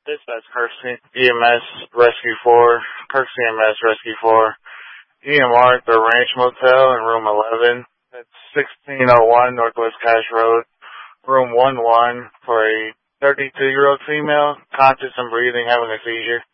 Dispatch Kirk EMS Rescue 4, Kirk CMS Rescue 4, EMR at the Ranch Motel in room 11. That's 1601 Northwest Cash Road, room 11 for a 32-year-old female, conscious and breathing, having a seizure.